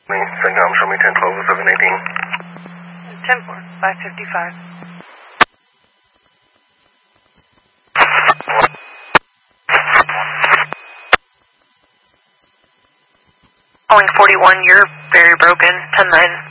Sangam, show me 1012 718. 10-4, 555. Calling 41, you're very broken, 10-9.